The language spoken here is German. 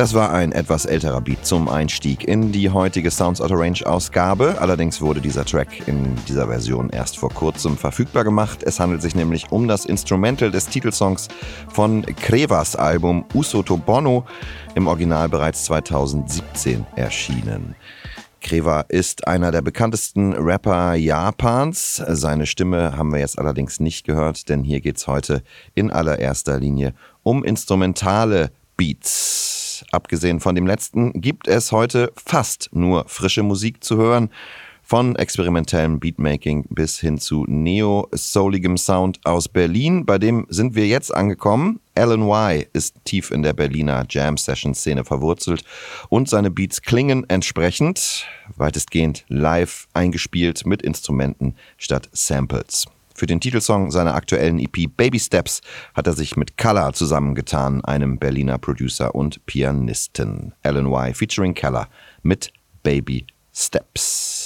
Das war ein etwas älterer Beat zum Einstieg in die heutige Sounds Out of Range Ausgabe. Allerdings wurde dieser Track in dieser Version erst vor kurzem verfügbar gemacht. Es handelt sich nämlich um das Instrumental des Titelsongs von Krevas Album Uso to Bono, im Original bereits 2017 erschienen. Kreva ist einer der bekanntesten Rapper Japans. Seine Stimme haben wir jetzt allerdings nicht gehört, denn hier geht's heute in allererster Linie um instrumentale Beats. Abgesehen von dem letzten gibt es heute fast nur frische Musik zu hören. Von experimentellem Beatmaking bis hin zu neo-souligem Sound aus Berlin. Bei dem sind wir jetzt angekommen. Alan Y ist tief in der Berliner Jam-Session-Szene verwurzelt und seine Beats klingen entsprechend weitestgehend live eingespielt mit Instrumenten statt Samples. Für den Titelsong seiner aktuellen EP Baby Steps hat er sich mit Color zusammengetan, einem Berliner Producer und Pianisten. Alan Y featuring Color mit Baby Steps.